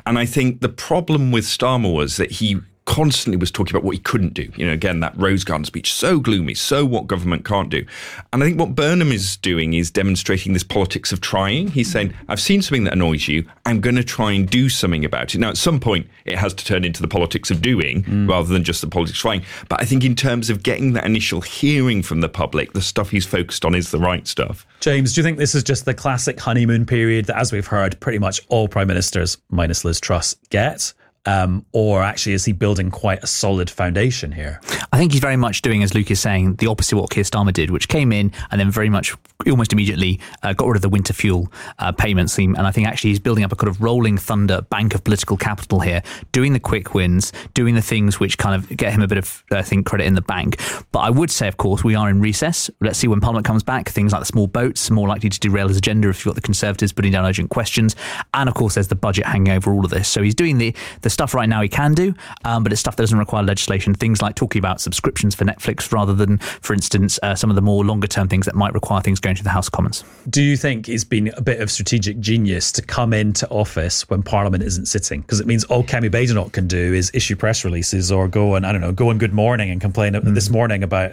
And I think the problem with Starmer was that he constantly was talking about what he couldn't do. Again, that Rose Garden speech, so gloomy, so what government can't do. And I think what Burnham is doing is demonstrating this politics of trying. He's saying, I've seen something that annoys you. I'm going to try and do something about it. Now, at some point, it has to turn into the politics of doing rather than just the politics of trying. But I think in terms of getting that initial hearing from the public, the stuff he's focused on is the right stuff. James, do you think this is just the classic honeymoon period that, as we've heard, pretty much all prime ministers, minus Liz Truss, get? Or actually, is he building quite a solid foundation here? I think he's very much doing, as Luke is saying, the opposite of what Keir Starmer did, which came in and then very much almost immediately got rid of the winter fuel payment scheme. And I think actually he's building up a kind of rolling thunder bank of political capital here, doing the quick wins, doing the things which kind of get him a bit of, I think, credit in the bank. But I would say, of course, we are in recess. Let's see when Parliament comes back. Things like the small boats are more likely to derail his agenda if you've got the Conservatives putting down urgent questions. And of course, there's the budget hanging over all of this. So he's doing the stuff right now he can do, but it's stuff that doesn't require legislation. Things like talking about subscriptions for Netflix rather than, for instance, some of the more longer term things that might require things going to the House of Commons. Do you think it's been a bit of strategic genius to come into office when Parliament isn't sitting? Because it means all Kemi Badenoch can do is issue press releases or go on Good Morning and complain this morning about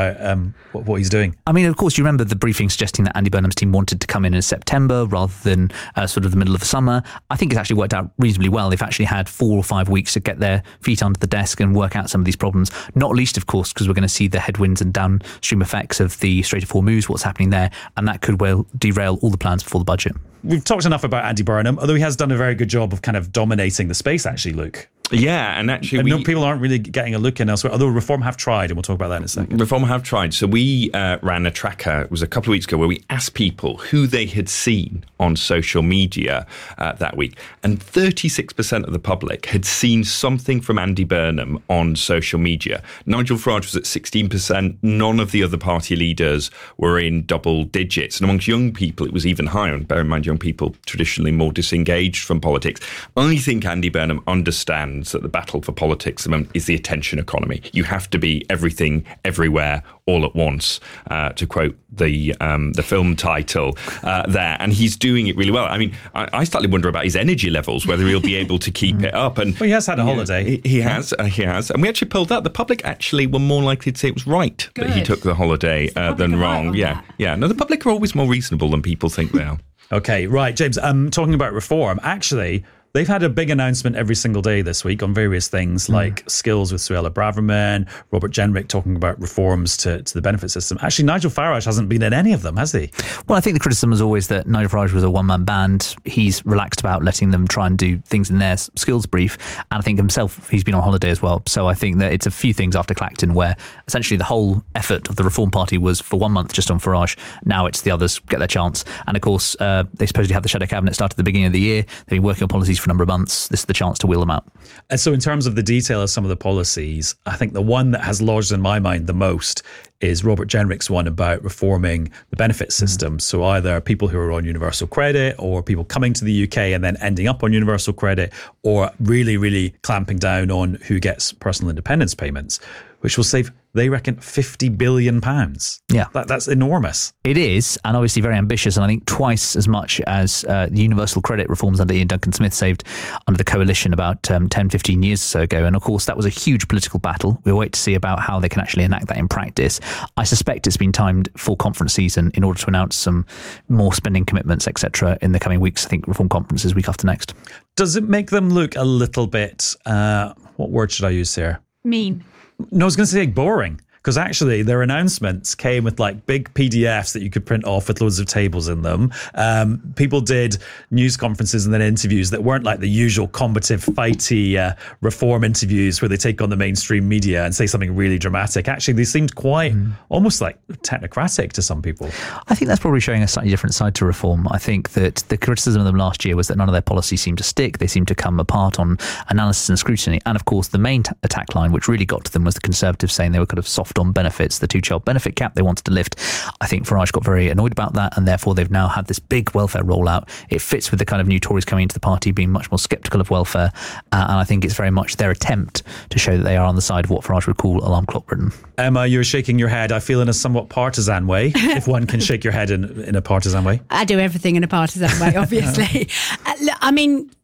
what he's doing. I mean, of course, you remember the briefing suggesting that Andy Burnham's team wanted to come in September rather than sort of the middle of the summer. I think it's actually worked out reasonably well. They've actually had 4 or 5 weeks to get their feet under the desk and work out some of these problems, not least, of course, because we're going to see the headwinds and downstream effects of the Strait of Hormuz, what's happening there, and that could well derail all the plans before the budget. We've talked enough about Andy Burnham, although he has done a very good job of kind of dominating the space, actually, Luke. Yeah, and actually... people aren't really getting a look in elsewhere, although Reform have tried, and we'll talk about that in a second. Reform have tried. So we ran a tracker, it was a couple of weeks ago, where we asked people who they had seen on social media that week. And 36% of the public had seen something from Andy Burnham on social media. Nigel Farage was at 16%. None of the other party leaders were in double digits. And amongst young people, it was even higher. And bear in mind, young people traditionally more disengaged from politics. I think Andy Burnham understands that the battle for politics at the moment is the attention economy. You have to be everything, everywhere, all at once, to quote the film title there. And he's doing it really well. I mean, I slightly wonder about his energy levels, whether he'll be able to keep it up. And well, he has had a holiday. He has. And we actually pulled that. The public actually were more likely to say it was right that he took the holiday than wrong. Yeah. No, the public are always more reasonable than people think they are. Okay, right, James. Talking about reform, actually, they've had a big announcement every single day this week on various things like skills with Suella Braverman, Robert Jenrick talking about reforms to the benefit system. Actually, Nigel Farage hasn't been in any of them, has he? Well, I think the criticism was always that Nigel Farage was a one-man band. He's relaxed about letting them try and do things in their skills brief. And I think himself, he's been on holiday as well. So I think that it's a few things after Clacton where essentially the whole effort of the Reform Party was for 1 month just on Farage. Now it's the others get their chance. And of course, they supposedly had the shadow cabinet start at the beginning of the year. They've been working on policies for a number of months. This is the chance to wheel them out. And so in terms of the detail of some of the policies, I think the one that has lodged in my mind the most is Robert Jenrick's one about reforming the benefit system. So either people who are on universal credit or people coming to the UK and then ending up on universal credit, or really, really clamping down on who gets personal independence payments, which will save, they reckon, £50 billion. Yeah. That's enormous. It is, and obviously very ambitious, and I think twice as much as the universal credit reforms under Ian Duncan Smith saved under the coalition about 10, 15 years or so ago. And of course, that was a huge political battle. We'll wait to see about how they can actually enact that in practice. I suspect it's been timed for conference season in order to announce some more spending commitments, etc., in the coming weeks. I think reform conferences week after next. Does it make them look a little bit, what word should I use here? Mean. No, I was going to say boring. Because actually their announcements came with like big PDFs that you could print off with loads of tables in them. People did news conferences and then interviews that weren't like the usual combative, fighty reform interviews where they take on the mainstream media and say something really dramatic. Actually, they seemed quite almost like technocratic to some people. I think that's probably showing a slightly different side to reform. I think that the criticism of them last year was that none of their policies seemed to stick. They seemed to come apart on analysis and scrutiny. And of course, the main attack line, which really got to them, was the Conservatives saying they were kind of soft on benefits, the 2-child benefit cap they wanted to lift. I think Farage got very annoyed about that, and therefore they've now had this big welfare rollout. It fits with the kind of new Tories coming into the party being much more sceptical of welfare, and I think it's very much their attempt to show that they are on the side of what Farage would call alarm clock Britain. Emma, you're shaking your head, I feel, in a somewhat partisan way, if one can shake your head in a partisan way. I do everything in a partisan way, obviously. I mean,